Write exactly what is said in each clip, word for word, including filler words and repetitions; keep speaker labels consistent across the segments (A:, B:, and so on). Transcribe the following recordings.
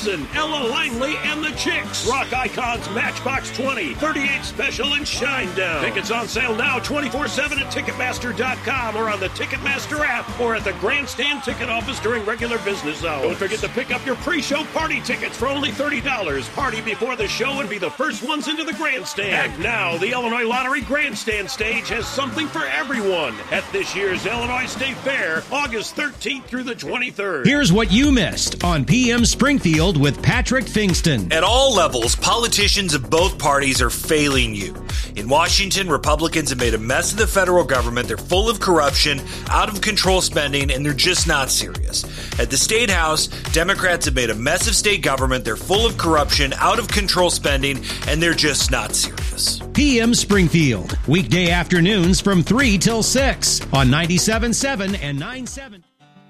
A: Gibson, Ella Langley, and the Chicks. Rock Icons Matchbox twenty, thirty-eight Special, and Shinedown. Tickets on sale now twenty-four seven at Ticketmaster dot com or on the Ticketmaster app or at the Grandstand ticket office during regular business hours. Don't forget to pick up your pre-show party tickets for only thirty dollars. Party before the show and be the first ones into the Grandstand. And now, the Illinois Lottery Grandstand stage has something for everyone at this year's Illinois State Fair, August thirteenth through the twenty-third.
B: Here's what you missed on P M Springfield with Patrick Fingston.
C: At all levels, politicians of both parties are failing you. In Washington, Republicans have made a mess of the federal government. They're full of corruption, out of control spending, and they're just not serious. At the State House, Democrats have made a mess of state government. They're full of corruption, out of control spending, and they're just not serious.
B: P M Springfield, weekday afternoons from three till six on ninety-seven point seven and nine seven.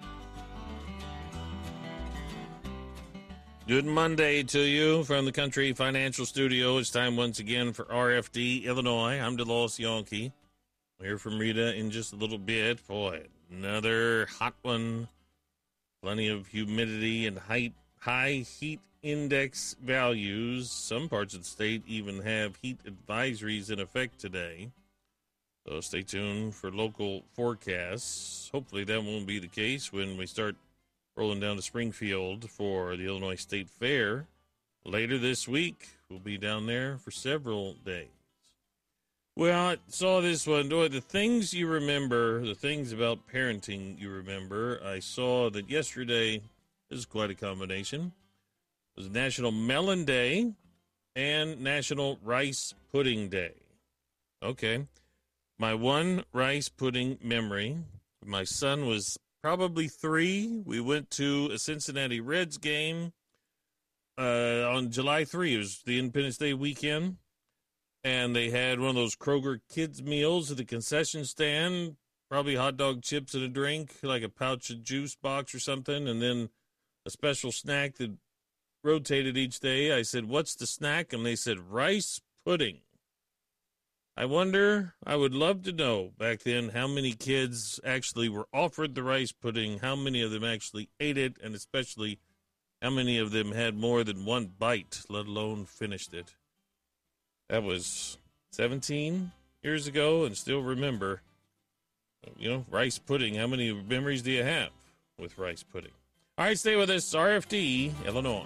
D: Good Monday to you from the Country Financial Studio. It's time once again for R F D Illinois. I'm DeLois Yonke. We'll hear from Rita in just a little bit. Boy, another hot one. Plenty of humidity and high, high heat index values. Some parts of the state even have heat advisories in effect today. So stay tuned for local forecasts. Hopefully that won't be the case when we start rolling down to Springfield for the Illinois State Fair later this week. We'll be down there for several days. Well, I saw this one. The things you remember, the things about parenting you remember. I saw that yesterday, this is quite a combination. It was National Melon Day and National Rice Pudding Day. Okay. My one rice pudding memory, my son was probably three. We went to a Cincinnati Reds game uh, on July third. It was the Independence Day weekend. And they had one of those Kroger kids meals at the concession stand, probably hot dog chips and a drink, like a pouch of juice box or something, and then a special snack that rotated each day. I said, what's the snack? And they said, rice pudding. I wonder, I would love to know back then how many kids actually were offered the rice pudding, how many of them actually ate it, and especially how many of them had more than one bite, let alone finished it. That was seventeen years ago, and still remember, you know, rice pudding. How many memories do you have with rice pudding? All right, stay with us. R F D, Illinois.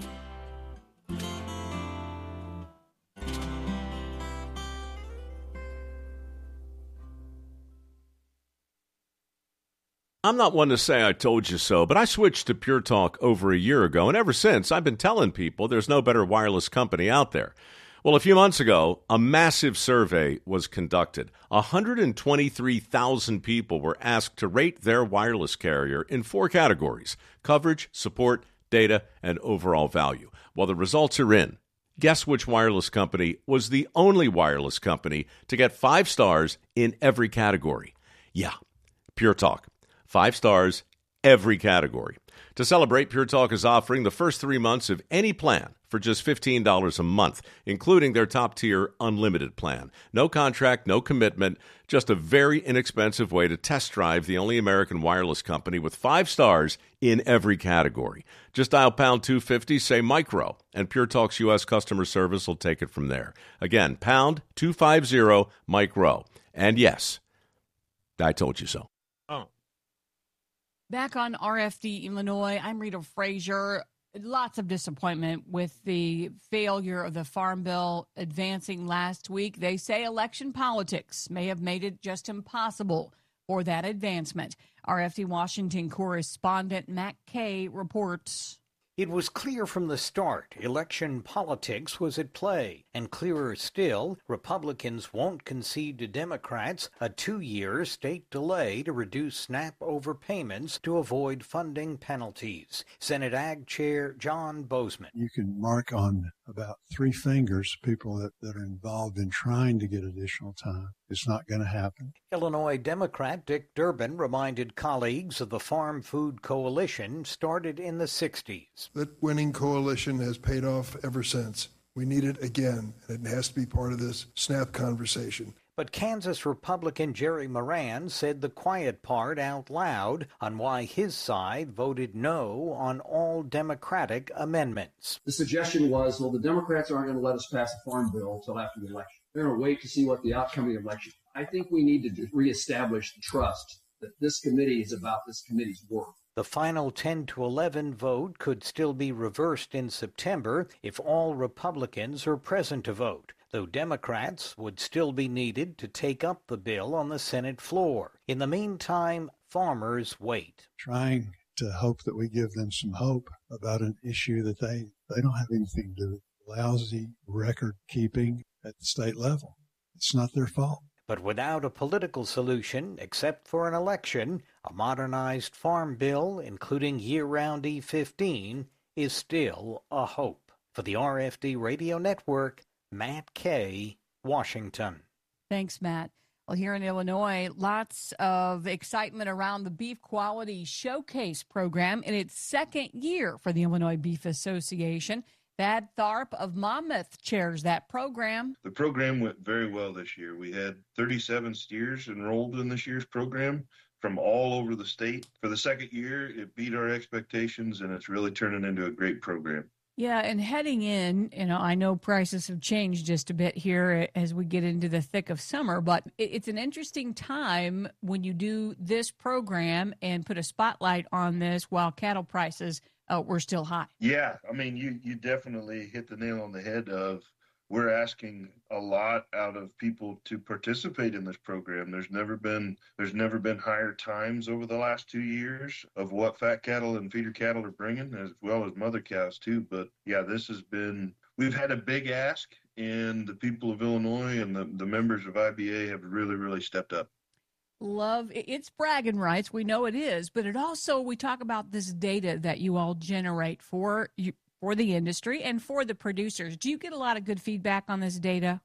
E: I'm not one to say I told you so, but I switched to Pure Talk over a year ago, and ever since, I've been telling people there's no better wireless company out there. Well, a few months ago, a massive survey was conducted. one hundred twenty-three thousand people were asked to rate their wireless carrier in four categories: coverage, support, data, and overall value. Well, the results are in. Guess which wireless company was the only wireless company to get five stars in every category? Yeah, Pure Talk. Five stars, every category. To celebrate, Pure Talk is offering the first three months of any plan for just fifteen dollars a month, including their top-tier unlimited plan. No contract, no commitment, just a very inexpensive way to test drive the only American wireless company with five stars in every category. Just dial pound two fifty, say micro, and Pure Talk's U S customer service will take it from there. Again, pound two fifty, micro. And yes, I told you so.
D: Oh.
F: Back on R F D Illinois, I'm Rita Frazier. Lots of disappointment with the failure of the Farm Bill advancing last week. They say election politics may have made it just impossible for that advancement. R F D Washington correspondent Matt Kay reports.
G: It was clear from the start election politics was at play, and clearer still, Republicans won't concede to Democrats a two-year state delay to reduce SNAP overpayments to avoid funding penalties. Senate Ag Chair John Bozeman.
H: You can mark on about three fingers people that, that are involved in trying to get additional time. It's not going to happen.
G: Illinois Democrat Dick Durbin reminded colleagues of the Farm Food Coalition started in the sixties.
I: That winning coalition has paid off ever since. We need it again, and it has to be part of this SNAP conversation.
G: But Kansas Republican Jerry Moran said the quiet part out loud on why his side voted no on all Democratic amendments.
J: The suggestion was, well, the Democrats aren't going to let us pass a farm bill until after the election. They're going to wait to see what the outcome of the election. I think we need to reestablish the trust that this committee is about this committee's work.
G: The final ten to eleven vote could still be reversed in September if all Republicans are present to vote, though Democrats would still be needed to take up the bill on the Senate floor. In the meantime, farmers wait.
H: Trying to hope that we give them some hope about an issue that they, they don't have anything to do with. Lousy record keeping at the state level. It's not their fault.
G: But without a political solution, except for an election, a modernized farm bill, including year-round E fifteen, is still a hope. For the R F D Radio Network, Matt Kay, Washington.
F: Thanks, Matt. Well, here in Illinois, lots of excitement around the Beef Quality Showcase program in its second year for the Illinois Beef Association. Thad Tharp of Monmouth chairs that program.
K: The program went very well this year. We had thirty-seven steers enrolled in this year's program from all over the state. For the second year, it beat our expectations, and it's really turning into a great program.
F: Yeah, and heading in, you know, I know prices have changed just a bit here as we get into the thick of summer, but it's an interesting time when you do this program and put a spotlight on this while cattle prices uh, were still high.
K: Yeah, I mean, you, you definitely hit the nail on the head of we're asking a lot out of people to participate in this program. There's never been there's never been higher times over the last two years of what fat cattle and feeder cattle are bringing, as well as mother cows too. But yeah, this has been we've had a big ask, and the people of Illinois and the, the members of I B A have really, really stepped up.
F: Love, it's bragging rights. We know it is, but it also, we talk about this data that you all generate for you. For the industry and for the producers. Do you get a lot of good feedback on this data?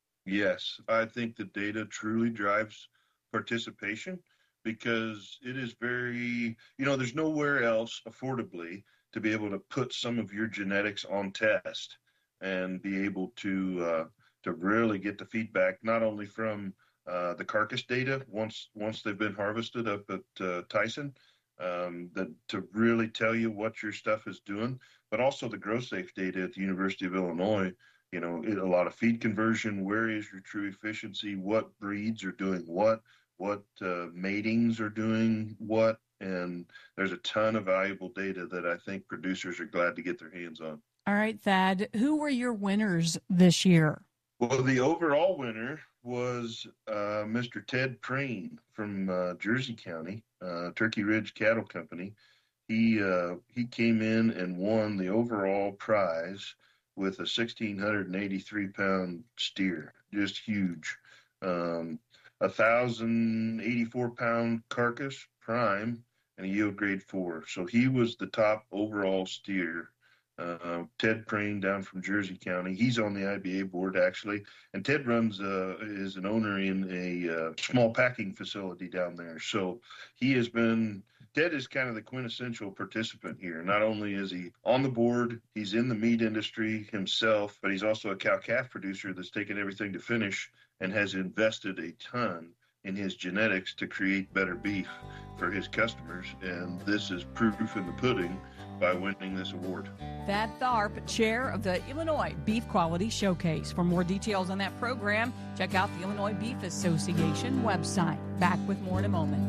K: Yes, I think the data truly drives participation because it is very, you know, there's nowhere else affordably to be able to put some of your genetics on test and be able to uh, to really get the feedback, not only from uh, the carcass data once once they've been harvested up at uh, Tyson, um, that to really tell you what your stuff is doing, but also the GrowSafe data at the University of Illinois. You know, it, a lot of feed conversion, where is your true efficiency, what breeds are doing what, what uh, matings are doing what, and there's a ton of valuable data that I think producers are glad to get their hands on.
F: All right, Thad, who were your winners this year?
K: Well, the overall winner was uh, Mister Ted Preen from uh, Jersey County, uh, Turkey Ridge Cattle Company. He uh, he came in and won the overall prize with a one thousand six hundred eighty-three pound steer, just huge. Um, a one thousand eighty-four pound carcass prime and a yield grade four. So he was the top overall steer. Uh, Ted Preen down from Jersey County. He's on the I B A board, actually. And Ted runs, uh, is an owner in a uh, small packing facility down there. So he has been, Ted is kind of the quintessential participant here. Not only is he on the board, he's in the meat industry himself, but he's also a cow-calf producer that's taken everything to finish and has invested a ton in his genetics to create better beef for his customers. And this is proof in the pudding by winning this award.
F: Thad Tharp, chair of the Illinois Beef Quality Showcase. For more details on that program, check out the Illinois Beef Association website. Back with more in a moment.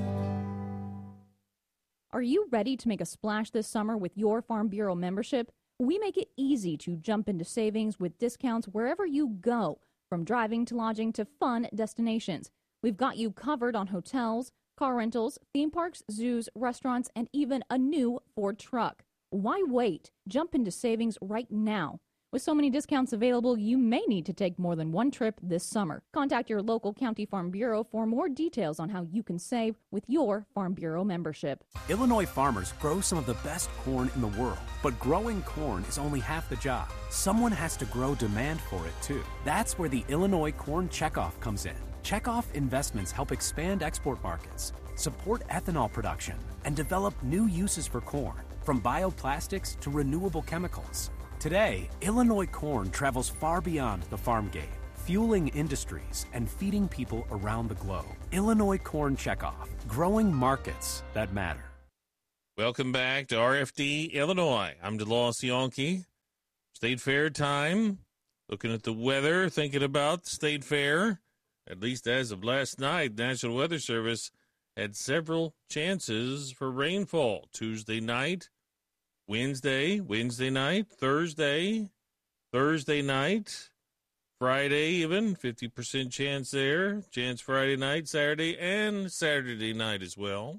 L: Are you ready to make a splash this summer with your Farm Bureau membership? We make it easy to jump into savings with discounts wherever you go, from driving to lodging to fun destinations. We've got you covered on hotels, car rentals, theme parks, zoos, restaurants, and even a new Ford truck. Why wait? Jump into savings right now. With so many discounts available, you may need to take more than one trip this summer. Contact your local county Farm Bureau for more details on how you can save with your Farm Bureau membership.
M: Illinois farmers grow some of the best corn in the world, but growing corn is only half the job. Someone has to grow demand for it, too. That's where the Illinois Corn Checkoff comes in. Checkoff investments help expand export markets, support ethanol production, and develop new uses for corn, from bioplastics to renewable chemicals. Today, Illinois corn travels far beyond the farm gate. fueling industries and feeding people around the globe. Illinois Corn Checkoff, growing markets that matter.
D: Welcome back to R F D Illinois. I'm DeLoss Yonke. State Fair time. Looking at the weather, thinking about the State Fair. At least as of last night, National Weather Service had several chances for rainfall. Tuesday night, Wednesday, Wednesday night, Thursday, Thursday night, Friday even, fifty percent chance there. Chance Friday night, Saturday, and Saturday night as well.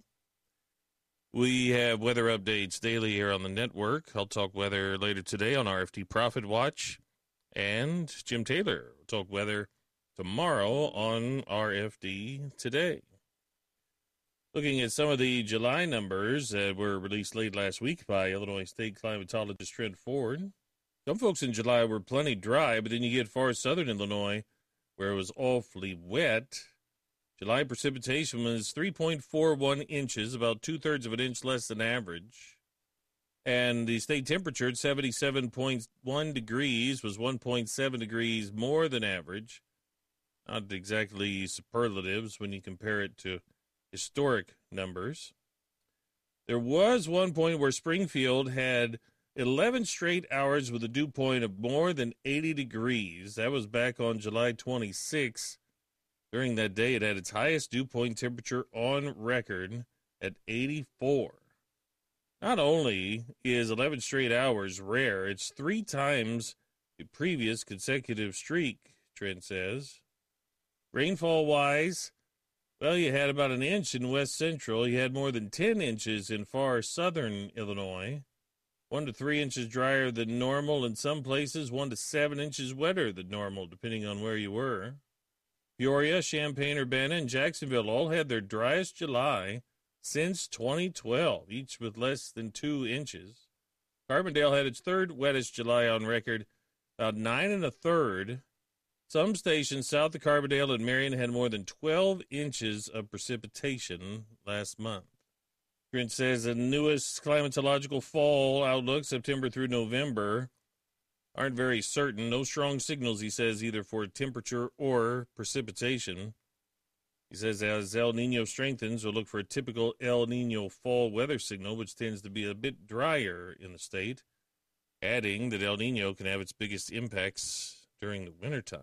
D: We have weather updates daily here on the network. I'll talk weather later today on R F D Profit Watch. And Jim Taylor will talk weather tomorrow on R F D Today. Looking at some of the July numbers that were released late last week by Illinois State climatologist Trent Ford. Some folks in July were plenty dry, but then you get far southern Illinois where it was awfully wet. July precipitation was three point four one inches, about two-thirds of an inch less than average. And the state temperature at seventy-seven point one degrees was one point seven degrees more than average. Not exactly superlatives when you compare it to historic numbers. There was one point where Springfield had eleven straight hours with a dew point of more than eighty degrees. That was back on July twenty-sixth. During that day, it had its highest dew point temperature on record at eighty-four. Not only is eleven straight hours rare, it's three times the previous consecutive streak, Trent says. Rainfall-wise, well, you had about an inch in west central. You had more than ten inches in far southern Illinois. One to three inches drier than normal in some places, one to seven inches wetter than normal, depending on where you were. Peoria, Champaign, Urbana, and Jacksonville all had their driest July since twenty twelve, each with less than two inches. Carbondale had its third wettest July on record, about nine and a third. Some stations south of Carbondale and Marion had more than twelve inches of precipitation last month. Trent says the newest climatological fall outlook, September through November, aren't very certain. No strong signals, he says, either for temperature or precipitation. He says as El Nino strengthens, we'll look for a typical El Nino fall weather signal, which tends to be a bit drier in the state, adding that El Nino can have its biggest impacts during the wintertime.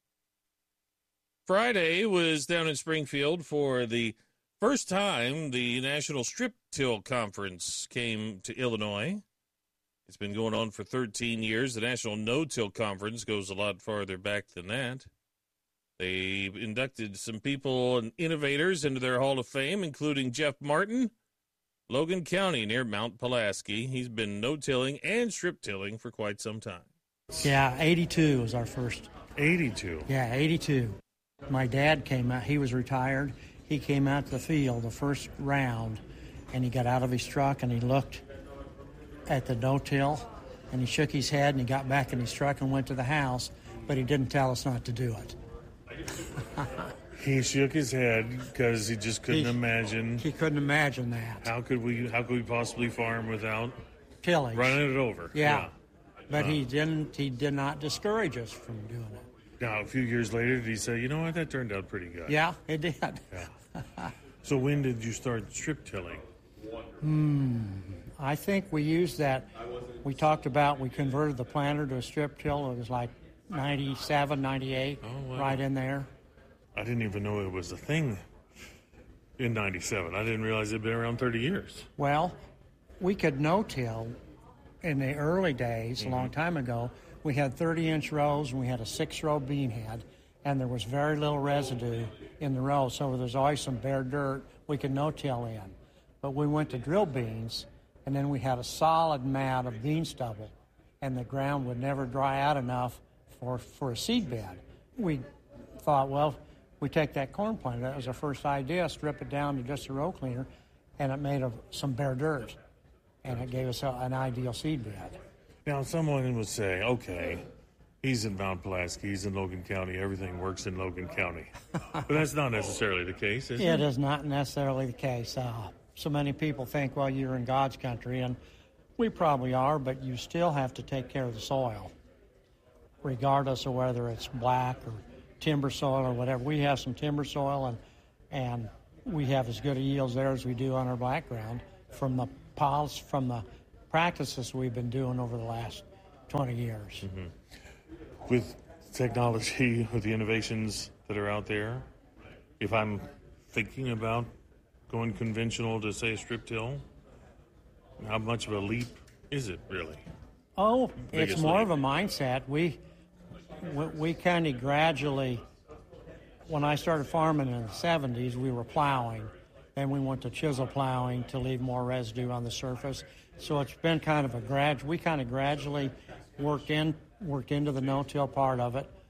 D: Friday was down in Springfield for the first time the National Strip Till Conference came to Illinois. It's been going on for thirteen years. The National No-Till Conference goes a lot farther back than that. They inducted some people and innovators into their Hall of Fame, including Jeff Martin, Logan County near Mount Pulaski. He's been no-tilling and strip-tilling for quite some time.
N: Yeah, eighty-two was our first.
D: eighty-two?
N: Yeah, eighty-two. My dad came out. He was retired. He came out to the field the first round, and he got out of his truck, and he looked at the no-till, and he shook his head, and he got back in his truck and went to the house, but he didn't tell us not to do it.
O: He shook his head because he just couldn't
N: he,
O: imagine.
N: He couldn't imagine that.
O: How could we? How could we possibly farm without
N: tillage?
O: Running it over.
N: Yeah,
O: yeah.
N: but
O: uh,
N: he didn't. He did not discourage us from doing it.
O: Now, a few years later, did he say, "You know what? That turned out pretty good."
N: Yeah, it did.
O: Yeah. So when did you start strip tilling?
N: Hmm. I think we used that. We talked about we converted the planter to a strip till. It was like ninety-seven, ninety-eight,
O: oh, wow.
N: right in there.
O: I didn't even know it was a thing in ninety-seven. I didn't realize it had been around thirty years.
N: Well, we could no-till in the early days,
O: mm-hmm.
N: a long time ago. We had thirty-inch rows, and we had a six-row bean head, and there was very little residue in the rows, so there's always some bare dirt we could no-till in. But we went to drill beans, and then we had a solid mat of bean stubble, and the ground would never dry out enough for, for a seed bed. We thought, well, we take that corn planter, that was our first idea, strip it down to just a row cleaner, and it made of some bare dirt, and it gave us a, an ideal seed bed.
O: Now, someone would say, okay, he's in Mount Pulaski, he's in Logan County, everything works in Logan County. But that's not necessarily the case, is it?
N: It is not necessarily the case. Uh, so many people think, well, you're in God's country, and we probably are, but you still have to take care of the soil, regardless of whether it's black or timber soil or whatever. We have some timber soil, and and we have as good a yields there as we do on our black ground from the piles, from the practices we've been doing over the last twenty years.
O: Mm-hmm. With technology, with the innovations that are out there, if I'm thinking about going conventional to, say, a strip till, how much of a leap is it really?
N: Oh,
O: Biggest
N: it's more
O: leap.
N: of a mindset. We we, we kind of gradually, when I started farming in the seventies, we were plowing. Then we went to chisel plowing to leave more residue on the surface. So it's been kind of a grad. We kind of gradually worked in worked into the no-till part of it.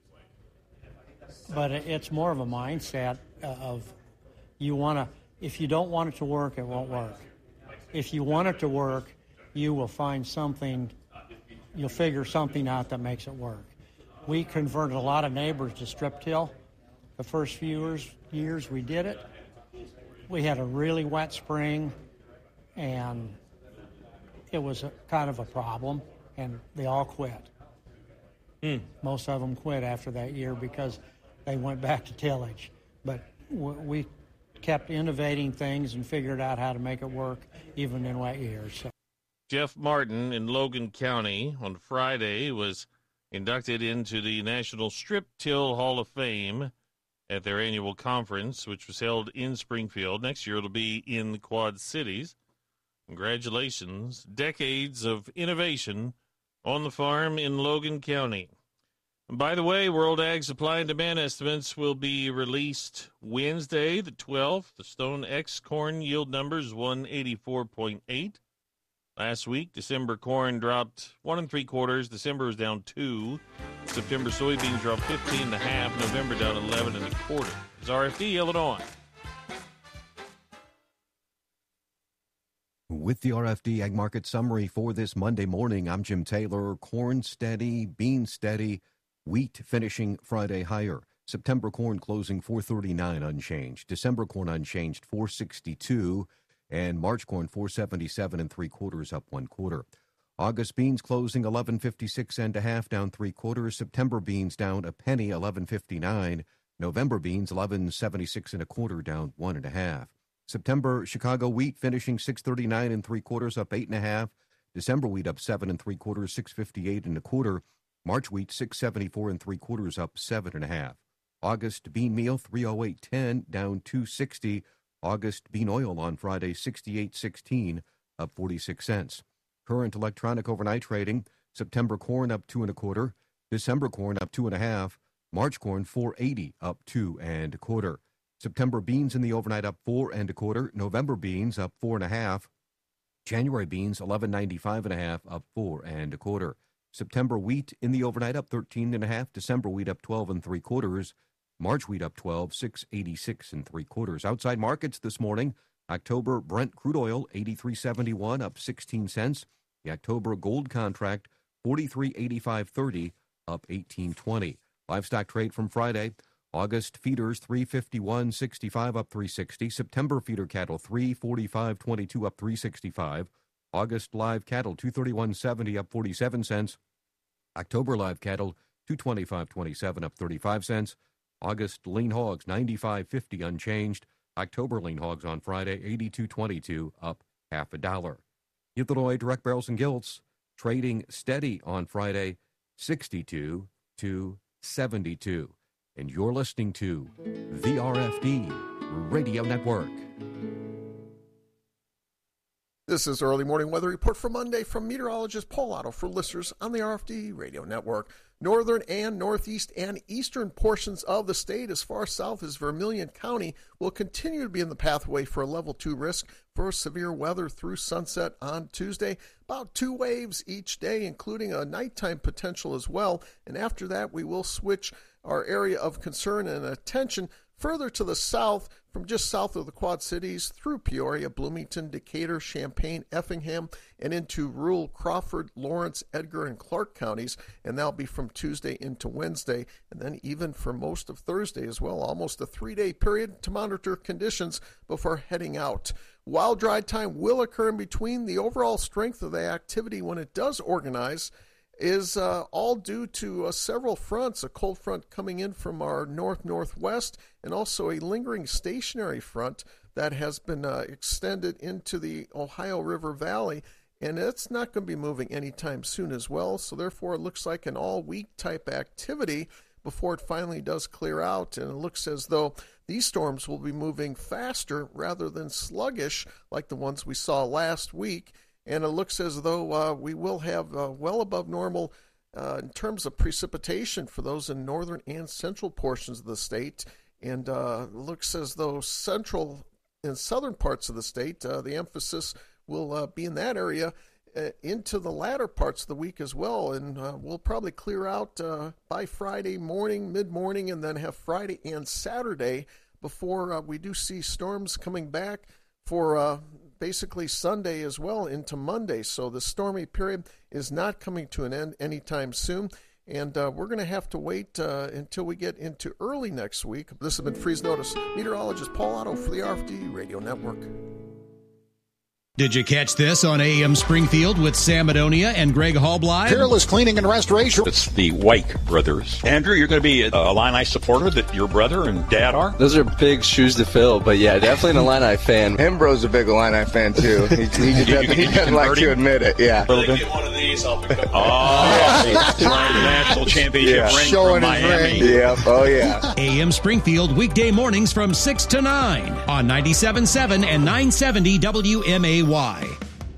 N: But it, it's more of a mindset of you want to. If you don't want it to work, it won't work. If you want it to work, you will find something. You'll figure something out that makes it work. We converted a lot of neighbors to strip till. The first few years, years we did it, we had a really wet spring, and it was a, kind of a problem, and they all quit.
O: Mm.
N: Most of them quit after that year because they went back to tillage. But w- we kept innovating things and figured out how to make it work even in wet years. So.
D: Jeff Martin in Logan County on Friday was inducted into the National Strip Till Hall of Fame at their annual conference, which was held in Springfield. Next year it'll be in the Quad Cities. Congratulations. Decades of innovation on the farm in Logan County. And by the way, World Ag Supply and Demand estimates will be released Wednesday, the twelfth. The Stone X corn yield number is one eighty-four point eight. Last week, December corn dropped one and three quarters. December was down two. September soybeans dropped fifteen and a half. November down eleven and a quarter. It's R F D Illinois.
P: With the R F D Ag Market Summary for this Monday morning, I'm Jim Taylor. Corn steady, bean steady, wheat finishing Friday higher. September corn closing four thirty-nine unchanged. December corn unchanged four sixty-two. And March corn four seventy-seven and three quarters, up one quarter. August beans closing eleven fifty-six and a half, down three quarters. September beans down a penny, eleven fifty-nine. November beans eleven seventy-six and a quarter, down one and a half. September Chicago wheat finishing six thirty-nine and three quarters, up eight and a half. December wheat up seven and three quarters, six fifty-eight and a quarter. March wheat six seventy-four and three quarters, up seven and a half. August bean meal three oh eight ten, down two sixty. August bean oil on Friday sixty-eight sixteen, up forty-six cents. Current electronic overnight trading: September corn up two and a quarter, December corn up two and a half, March corn four eighty, up two and a quarter. September beans in the overnight up four and a quarter, November beans up four and a half, January beans eleven ninety-five and a half, up four and a quarter. September wheat in the overnight up thirteen and a half, December wheat up twelve and three quarters. March wheat up twelve, six eighty-six and three quarters. Outside markets this morning: October Brent crude oil eighty-three seventy-one, up sixteen cents. The October gold contract forty-three eighty-five thirty, up eighteen twenty. Livestock trade from Friday: August feeders three fifty-one sixty-five, up three sixty. September feeder cattle three forty-five twenty-two, up three sixty-five. August live cattle two thirty-one seventy, up forty-seven cents. October live cattle two twenty-five twenty-seven, up thirty-five cents. August lean hogs ninety-five fifty, unchanged. October lean hogs on Friday eighty-two twenty-two, up half a dollar. Illinois direct barrels and gilts trading steady on Friday sixty-two to seventy-two. And you're listening to the R F D Radio Network.
Q: This is Early Morning Weather Report for Monday from meteorologist Paul Otto for listeners on the R F D Radio Network. Northern and northeast and eastern portions of the state, as far south as Vermilion County, will continue to be in the pathway for a level two risk for severe weather through sunset on Tuesday. About two waves each day, including a nighttime potential as well. And after that, we will switch our area of concern and attention further to the south, from just south of the Quad Cities through Peoria, Bloomington, Decatur, Champaign, Effingham, and into rural Crawford, Lawrence, Edgar, and Clark counties. And that'll be from Tuesday into Wednesday, and then even for most of Thursday as well. Almost a three-day period to monitor conditions before heading out. While dry time will occur in between, the overall strength of the activity when it does organize is uh, all due to uh, several fronts, a cold front coming in from our north-northwest and also a lingering stationary front that has been uh, extended into the Ohio River Valley, and it's not going to be moving anytime soon as well, so therefore it looks like an all-week type activity before it finally does clear out, and it looks as though these storms will be moving faster rather than sluggish like the ones we saw last week, and it looks as though uh, we will have uh, well above normal uh, in terms of precipitation for those in northern and central portions of the state, and uh, it looks as though central and southern parts of the state, uh, the emphasis will uh, be in that area uh, into the latter parts of the week as well, and uh, we'll probably clear out uh, by Friday morning, mid-morning, and then have Friday and Saturday before uh, we do see storms coming back for uh, basically Sunday as well into Monday. So the stormy period is not coming to an end anytime soon, and uh, we're going to have to wait uh, until we get into early next week. This has been Freeze Notice. Meteorologist Paul Otto for the R F D Radio Network.
B: Did you catch this on A M Springfield with Sam Madonia and Greg Hallbly?
R: Peerless Cleaning and Restoration.
S: It's the White brothers. Andrew, you're going to be a Illini supporter that your brother and dad are?
T: Those are big shoes to fill, but yeah, definitely an Illini fan.
U: Hembro's a big Illini fan, too. He, he, just doesn't, he doesn't like to admit it, yeah.
S: Let me get one of these. I'll pick up. Oh, the national championship
U: yeah.
S: ring
U: Showing
S: from Miami.
U: Ring. Yeah. Oh, yeah.
B: A M Springfield, weekday mornings from six to nine on ninety-seven point seven and nine seventy W M A Y.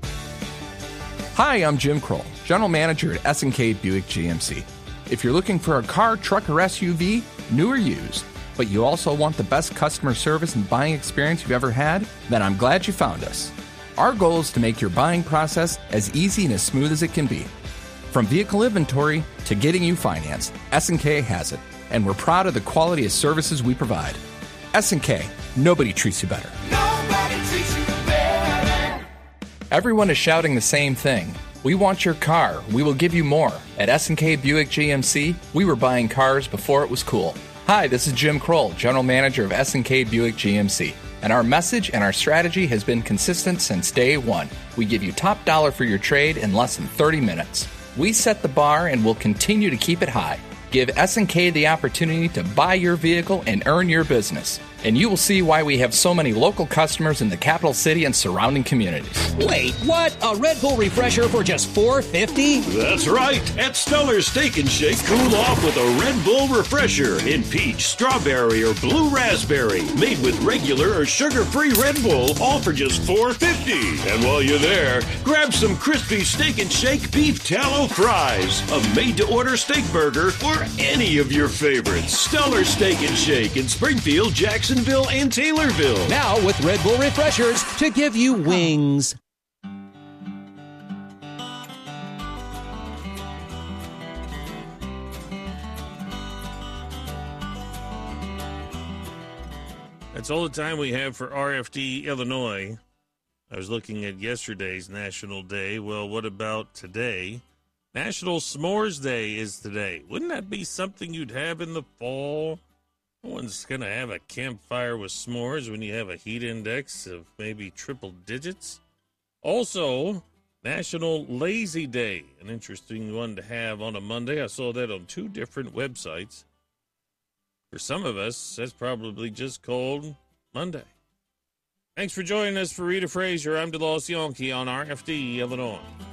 V: Hi, I'm Jim Kroll, General Manager at S and K Buick G M C. If you're looking for a car, truck, or S U V, new or used, but you also want the best customer service and buying experience you've ever had, then I'm glad you found us. Our goal is to make your buying process as easy and as smooth as it can be. From vehicle inventory to getting you financed, S and K has it, and we're proud of the quality of services we provide. S and K, nobody treats you better.
W: Nobody treats you better.
V: Everyone is shouting the same thing. We want your car. We will give you more. At S and K Buick G M C, we were buying cars before it was cool. Hi, this is Jim Kroll, General Manager of S and K Buick G M C. And our message and our strategy has been consistent since day one. We give you top dollar for your trade in less than thirty minutes. We set the bar and will continue to keep it high. Give S and K the opportunity to buy your vehicle and earn your business. And you will see why we have so many local customers in the capital city and surrounding communities.
B: Wait, what? A Red Bull refresher for just four fifty?
A: That's right. At Stellar Steak and Shake, cool off with a Red Bull refresher in peach, strawberry, or blue raspberry. Made with regular or sugar-free Red Bull, all for just four fifty. And while you're there, grab some crispy Steak and Shake beef tallow fries, a made-to-order steak burger, or any of your favorites. Stellar Steak and Shake in Springfield, Jackson, Jacksonville and Taylorville.
B: Now with Red Bull refreshers to give you wings.
D: That's all the time we have for R F D Illinois. I was looking at yesterday's National Day. Well, what about today? National S'mores Day is today. Wouldn't that be something you'd have in the fall? No one's going to have a campfire with s'mores when you have a heat index of maybe triple digits. Also, National Lazy Day, an interesting one to have on a Monday. I saw that on two different websites. For some of us, that's probably just called Monday. Thanks for joining us for Rita Frazier. I'm DeLoss Yonke on R F D Illinois.